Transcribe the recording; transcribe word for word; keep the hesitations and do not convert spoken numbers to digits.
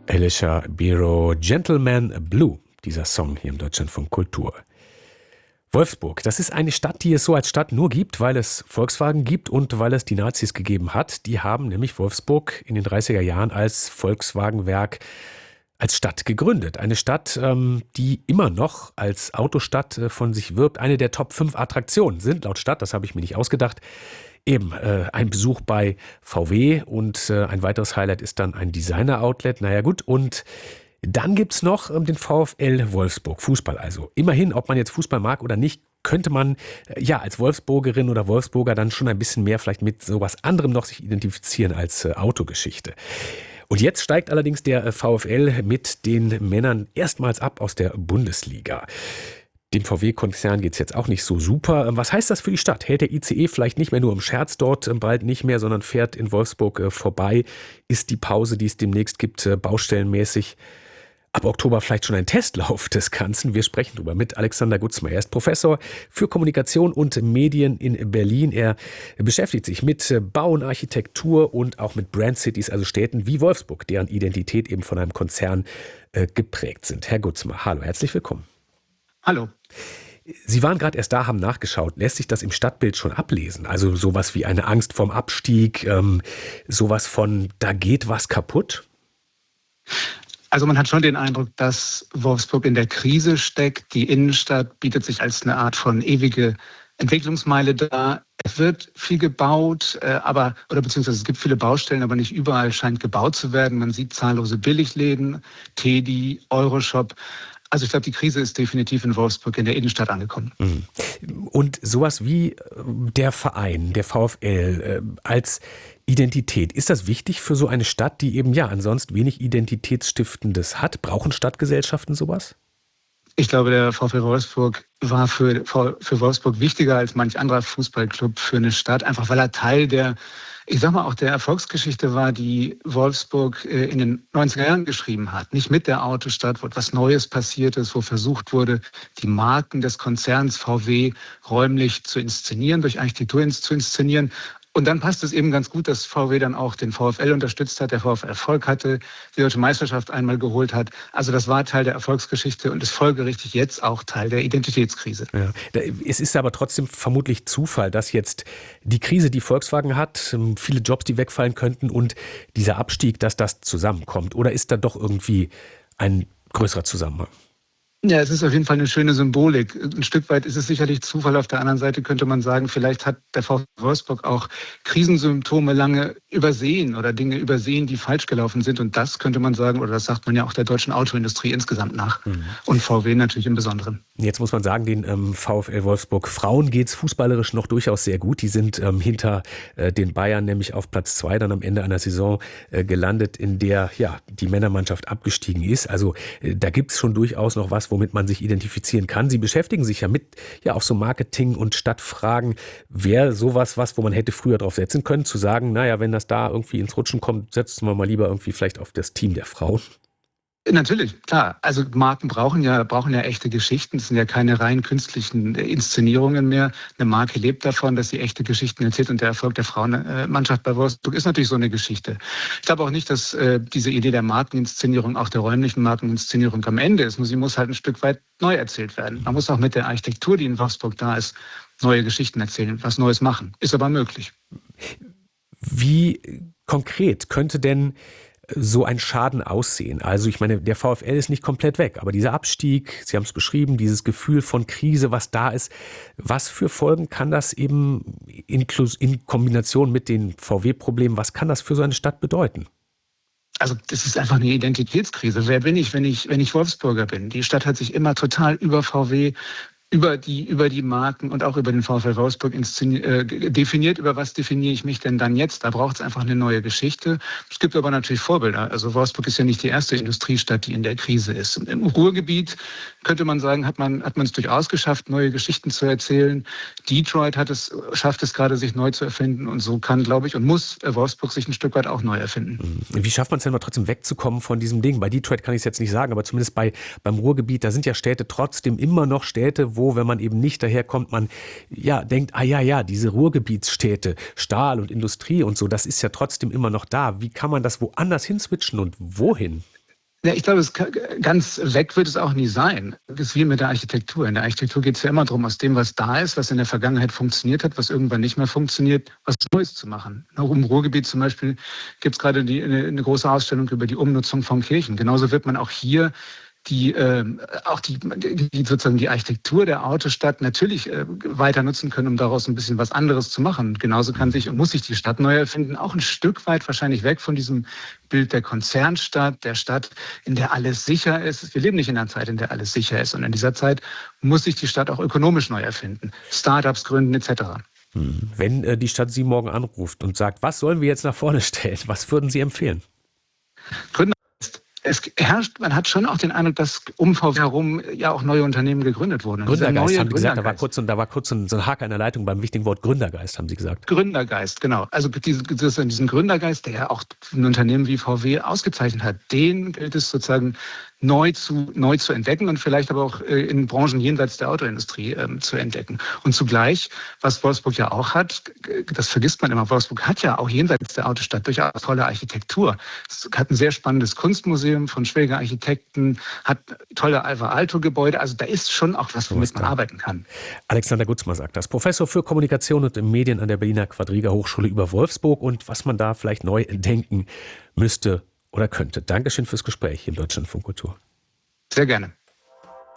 Alicia Biro, Gentleman Blue, dieser Song hier im Deutschlandfunk Kultur. Wolfsburg, das ist eine Stadt, die es so als Stadt nur gibt, weil es Volkswagen gibt und weil es die Nazis gegeben hat. Die haben nämlich Wolfsburg in den dreißiger Jahren als Volkswagenwerk als Stadt gegründet. Eine Stadt, ähm, die immer noch als Autostadt äh, von sich wirbt. Eine der Top fünf Attraktionen sind laut Stadt, das habe ich mir nicht ausgedacht, eben äh, ein Besuch bei V W und äh, ein weiteres Highlight ist dann ein Designer-Outlet. Naja gut, und dann gibt's noch ähm, den VfL Wolfsburg, Fußball also. Immerhin, ob man jetzt Fußball mag oder nicht, könnte man äh, ja als Wolfsburgerin oder Wolfsburger dann schon ein bisschen mehr vielleicht mit sowas anderem noch sich identifizieren als äh, Autogeschichte. Und jetzt steigt allerdings der VfL mit den Männern erstmals ab aus der Bundesliga. Dem V W-Konzern geht es jetzt auch nicht so super. Was heißt das für die Stadt? Hält der I C E vielleicht nicht mehr nur im Scherz dort, bald nicht mehr, sondern fährt in Wolfsburg äh, vorbei? Ist die Pause, die es demnächst gibt, äh, baustellenmäßig ab Oktober vielleicht schon ein Testlauf des Ganzen? Wir sprechen darüber mit Alexander Gutzmer. Er ist Professor für Kommunikation und Medien in Berlin. Er beschäftigt sich mit Bau und Architektur und auch mit Brandcities, also Städten wie Wolfsburg, deren Identität eben von einem Konzern äh, geprägt sind. Herr Gutzmer, hallo, herzlich willkommen. Hallo. Sie waren gerade erst da, haben nachgeschaut. Lässt sich das im Stadtbild schon ablesen? Also sowas wie eine Angst vorm Abstieg, ähm, sowas von, da geht was kaputt? Also man hat schon den Eindruck, dass Wolfsburg in der Krise steckt. Die Innenstadt bietet sich als eine Art von ewige Entwicklungsmeile dar. Es wird viel gebaut, aber oder beziehungsweise es gibt viele Baustellen, aber nicht überall scheint gebaut zu werden. Man sieht zahllose Billigläden, Tedi, Euroshop. Also ich glaube, die Krise ist definitiv in Wolfsburg in der Innenstadt angekommen. Und sowas wie der Verein, der VfL als Identität, ist das wichtig für so eine Stadt, die eben ja ansonsten wenig Identitätsstiftendes hat? Brauchen Stadtgesellschaften sowas? Ich glaube, der VfL Wolfsburg war für, für Wolfsburg wichtiger als manch anderer Fußballclub für eine Stadt, einfach weil er Teil der, ich sag mal, auch der Erfolgsgeschichte war, die Wolfsburg in den neunziger Jahren geschrieben hat. Nicht mit der Autostadt, wo etwas Neues passiert ist, wo versucht wurde, die Marken des Konzerns V W räumlich zu inszenieren, durch Architektur zu inszenieren. Und dann passt es eben ganz gut, dass V W dann auch den VfL unterstützt hat, der VfL Erfolg hatte, die Deutsche Meisterschaft einmal geholt hat. Also das war Teil der Erfolgsgeschichte und ist folgerichtig jetzt auch Teil der Identitätskrise. Ja. Es ist aber trotzdem vermutlich Zufall, dass jetzt die Krise, die Volkswagen hat, viele Jobs, die wegfallen könnten und dieser Abstieg, dass das zusammenkommt. Oder ist da doch irgendwie ein größerer Zusammenhang? Ja, es ist auf jeden Fall eine schöne Symbolik. Ein Stück weit ist es sicherlich Zufall. Auf der anderen Seite könnte man sagen, vielleicht hat der VfL Wolfsburg auch Krisensymptome lange übersehen oder Dinge übersehen, die falsch gelaufen sind. Und das könnte man sagen, oder das sagt man ja auch der deutschen Autoindustrie insgesamt nach. Mhm. Und V W natürlich im Besonderen. Jetzt muss man sagen, den ähm, VfL Wolfsburg Frauen geht's fußballerisch noch durchaus sehr gut. Die sind ähm, hinter äh, den Bayern nämlich auf Platz zwei dann am Ende einer Saison äh, gelandet, in der ja die Männermannschaft abgestiegen ist. Also äh, da gibt's schon durchaus noch was, womit man sich identifizieren kann. Sie beschäftigen sich ja mit ja auch so Marketing- und Stadtfragen. Wäre sowas was, wo man hätte früher drauf setzen können, zu sagen, naja, wenn das da irgendwie ins Rutschen kommt, setzen wir mal lieber irgendwie vielleicht auf das Team der Frauen? Natürlich, klar. Also Marken brauchen ja, brauchen ja echte Geschichten. Das sind ja keine rein künstlichen Inszenierungen mehr. Eine Marke lebt davon, dass sie echte Geschichten erzählt. Und der Erfolg der Frauenmannschaft bei Wolfsburg ist natürlich so eine Geschichte. Ich glaube auch nicht, dass äh, diese Idee der Markeninszenierung, auch der räumlichen Markeninszenierung am Ende ist. Nur sie muss halt ein Stück weit neu erzählt werden. Man muss auch mit der Architektur, die in Wolfsburg da ist, neue Geschichten erzählen, was Neues machen. Ist aber möglich. Wie konkret könnte denn so ein Schaden aussehen? Also ich meine, der VfL ist nicht komplett weg, aber dieser Abstieg, Sie haben es beschrieben, dieses Gefühl von Krise, was da ist, was für Folgen kann das eben in Kombination mit den V W-Problemen, was kann das für so eine Stadt bedeuten? Also das ist einfach eine Identitätskrise. Wer bin ich, wenn ich, wenn ich Wolfsburger bin? Die Stadt hat sich immer total über V W über die, über die Marken und auch über den VfL Wolfsburg äh, definiert. Über was definiere ich mich denn dann jetzt? Da braucht es einfach eine neue Geschichte. Es gibt aber natürlich Vorbilder. Also Wolfsburg ist ja nicht die erste Industriestadt, die in der Krise ist. Im Ruhrgebiet könnte man sagen, hat man, hat man es durchaus geschafft, neue Geschichten zu erzählen. Detroit hat es, schafft es gerade, sich neu zu erfinden. Und so kann, glaube ich, und muss Wolfsburg sich ein Stück weit auch neu erfinden. Wie schafft man es denn mal trotzdem wegzukommen von diesem Ding? Bei Detroit kann ich es jetzt nicht sagen, aber zumindest bei, beim Ruhrgebiet, da sind ja Städte trotzdem immer noch Städte, wo, wenn man eben nicht daherkommt, man ja denkt, ah ja, ja, diese Ruhrgebietsstädte, Stahl und Industrie und so, das ist ja trotzdem immer noch da. Wie kann man das woanders hinswitchen und wohin? Ja, ich glaube, es kann, ganz weg wird es auch nie sein. Das ist wie mit der Architektur. In der Architektur geht es ja immer darum, aus dem, was da ist, was in der Vergangenheit funktioniert hat, was irgendwann nicht mehr funktioniert, was Neues zu machen. Auch im Ruhrgebiet zum Beispiel gibt es gerade die, eine, eine große Ausstellung über die Umnutzung von Kirchen. Genauso wird man auch hier die äh, auch die, die sozusagen die Architektur der Autostadt natürlich äh, weiter nutzen können, um daraus ein bisschen was anderes zu machen. Genauso kann sich und muss sich die Stadt neu erfinden, auch ein Stück weit wahrscheinlich weg von diesem Bild der Konzernstadt, der Stadt, in der alles sicher ist. Wir leben nicht in einer Zeit, in der alles sicher ist, und in dieser Zeit muss sich die Stadt auch ökonomisch neu erfinden, Startups gründen et cetera. Wenn äh, die Stadt Sie morgen anruft und sagt, was sollen wir jetzt nach vorne stellen, was würden Sie empfehlen? Gründen Es herrscht, man hat schon auch den Eindruck, dass um V W herum ja auch neue Unternehmen gegründet wurden. Gründergeist, haben Sie gesagt, da war kurz, da war kurz so ein Haken in der Leitung beim wichtigen Wort Gründergeist, haben Sie gesagt. Gründergeist, genau. Also diesen, diesen Gründergeist, der ja auch ein Unternehmen wie V W ausgezeichnet hat, den gilt es sozusagen neu zu, neu zu entdecken und vielleicht aber auch in Branchen jenseits der Autoindustrie ähm, zu entdecken. Und zugleich, was Wolfsburg ja auch hat, das vergisst man immer, Wolfsburg hat ja auch jenseits der Autostadt durchaus tolle Architektur. Es hat ein sehr spannendes Kunstmuseum von Schwäger Architekten, hat tolle Alvar-Aalto-Gebäude. Also da ist schon auch was, womit man arbeiten kann. Alexander Gutzmer sagt das, Professor für Kommunikation und Medien an der Berliner Quadriga Hochschule über Wolfsburg und was man da vielleicht neu entdenken müsste oder könnte. Dankeschön fürs Gespräch hier im Deutschlandfunk Kultur. Sehr gerne.